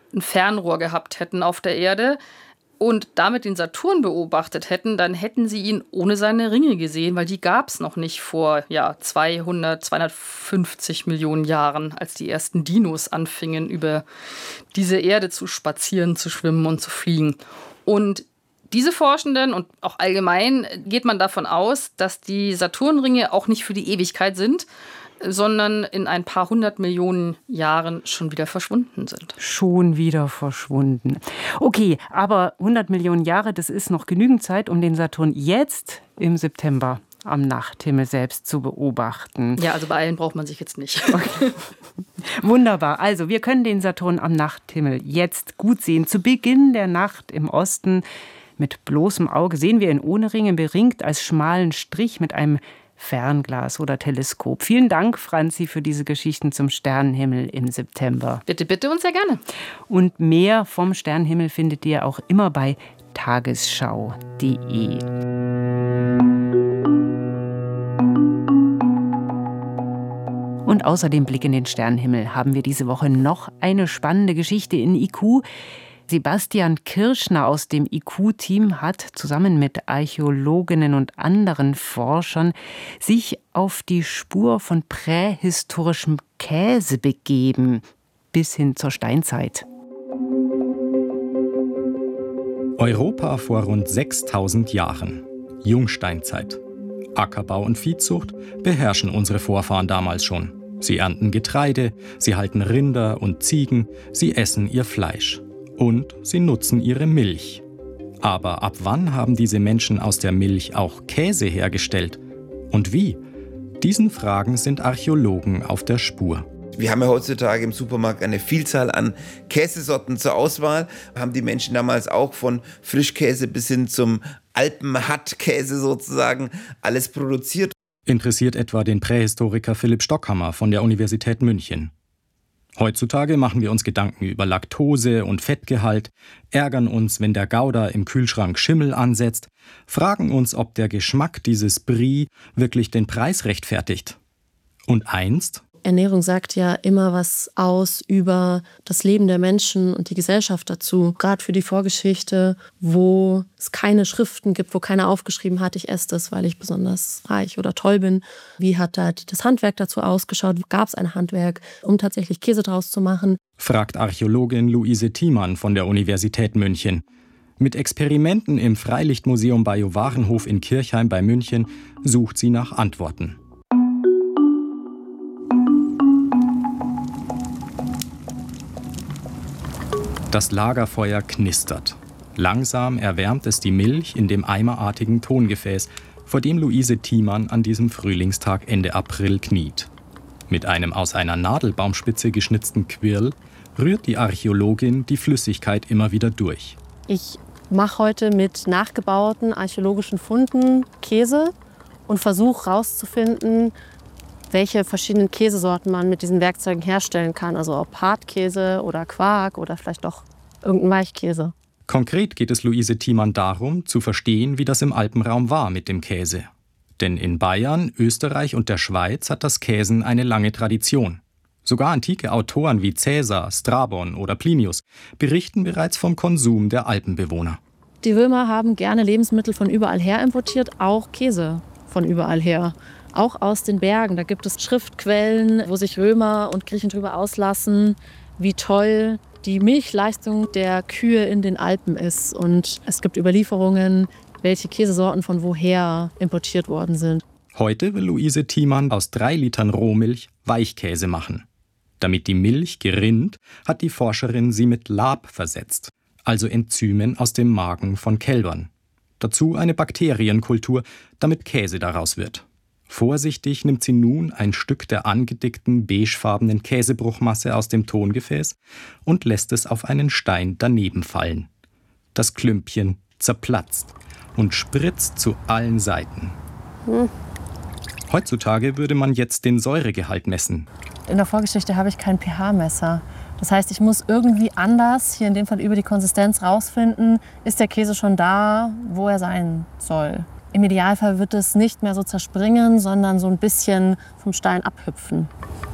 ein Fernrohr gehabt hätten auf der Erde und damit den Saturn beobachtet hätten, dann hätten sie ihn ohne seine Ringe gesehen, weil die gab es noch nicht vor 250 Millionen Jahren, als die ersten Dinos anfingen, über diese Erde zu spazieren, zu schwimmen und zu fliegen. Und diese Forschenden und auch allgemein geht man davon aus, dass die Saturnringe auch nicht für die Ewigkeit sind, sondern in ein paar 100 Millionen Jahren schon wieder verschwunden sind. Schon wieder verschwunden. Okay, aber 100 Millionen Jahre, das ist noch genügend Zeit, um den Saturn jetzt im September am Nachthimmel selbst zu beobachten. Ja, also beeilen braucht man sich jetzt nicht. Okay. Wunderbar. Also wir können den Saturn am Nachthimmel jetzt gut sehen. Zu Beginn der Nacht im Osten mit bloßem Auge sehen wir ihn ohne Ringe beringt als schmalen Strich mit einem Fernglas oder Teleskop. Vielen Dank, Franzi, für diese Geschichten zum Sternenhimmel im September. Bitte, bitte und sehr gerne. Und mehr vom Sternenhimmel findet ihr auch immer bei tagesschau.de. Und außer dem Blick in den Sternenhimmel haben wir diese Woche noch eine spannende Geschichte in IQ. Sebastian Kirschner aus dem IQ-Team hat zusammen mit Archäologinnen und anderen Forschern sich auf die Spur von prähistorischem Käse begeben, bis hin zur Steinzeit. Europa vor rund 6000 Jahren. Jungsteinzeit. Ackerbau und Viehzucht beherrschen unsere Vorfahren damals schon. Sie ernten Getreide, sie halten Rinder und Ziegen, sie essen ihr Fleisch. Und sie nutzen ihre Milch. Aber ab wann haben diese Menschen aus der Milch auch Käse hergestellt? Und wie? Diesen Fragen sind Archäologen auf der Spur. Wir haben ja heutzutage im Supermarkt eine Vielzahl an Käsesorten zur Auswahl. Haben die Menschen damals auch von Frischkäse bis hin zum Alpenhattkäse sozusagen alles produziert. Interessiert etwa den Prähistoriker Philipp Stockhammer von der Universität München. Heutzutage machen wir uns Gedanken über Laktose und Fettgehalt, ärgern uns, wenn der Gouda im Kühlschrank Schimmel ansetzt, fragen uns, ob der Geschmack dieses Brie wirklich den Preis rechtfertigt. Und einst? Ernährung sagt ja immer was aus über das Leben der Menschen und die Gesellschaft dazu. Gerade für die Vorgeschichte, wo es keine Schriften gibt, wo keiner aufgeschrieben hat, ich esse das, weil ich besonders reich oder toll bin. Wie hat da das Handwerk dazu ausgeschaut? Gab es ein Handwerk, um tatsächlich Käse draus zu machen? Fragt Archäologin Luise Thiemann von der Universität München. Mit Experimenten im Freilichtmuseum Bajo-Warenhof in Kirchheim bei München sucht sie nach Antworten. Das Lagerfeuer knistert. Langsam erwärmt es die Milch in dem eimerartigen Tongefäß, vor dem Luise Thiemann an diesem Frühlingstag Ende April kniet. Mit einem aus einer Nadelbaumspitze geschnitzten Quirl rührt die Archäologin die Flüssigkeit immer wieder durch. Ich mache heute mit nachgebauten archäologischen Funden Käse und versuche herauszufinden, welche verschiedenen Käsesorten man mit diesen Werkzeugen herstellen kann. Also ob Hartkäse oder Quark oder vielleicht doch irgendein Weichkäse. Konkret geht es Luise Thiemann darum, zu verstehen, wie das im Alpenraum war mit dem Käse. Denn in Bayern, Österreich und der Schweiz hat das Käsen eine lange Tradition. Sogar antike Autoren wie Caesar, Strabon oder Plinius berichten bereits vom Konsum der Alpenbewohner. Die Römer haben gerne Lebensmittel von überall her importiert, auch Käse von überall her. Auch aus den Bergen. Da gibt es Schriftquellen, wo sich Römer und Griechen darüber auslassen, wie toll die Milchleistung der Kühe in den Alpen ist. Und es gibt Überlieferungen, welche Käsesorten von woher importiert worden sind. Heute will Luise Thiemann aus 3 Litern Rohmilch Weichkäse machen. Damit die Milch gerinnt, hat die Forscherin sie mit Lab versetzt, also Enzymen aus dem Magen von Kälbern. Dazu eine Bakterienkultur, damit Käse daraus wird. Vorsichtig nimmt sie nun ein Stück der angedickten beigefarbenen Käsebruchmasse aus dem Tongefäß und lässt es auf einen Stein daneben fallen. Das Klümpchen zerplatzt und spritzt zu allen Seiten. Heutzutage würde man jetzt den Säuregehalt messen. In der Vorgeschichte habe ich kein pH-Messer. Das heißt, ich muss irgendwie anders, hier in dem Fall über die Konsistenz, rausfinden, ist der Käse schon da, wo er sein soll. Im Idealfall wird es nicht mehr so zerspringen, sondern so ein bisschen vom Stein abhüpfen.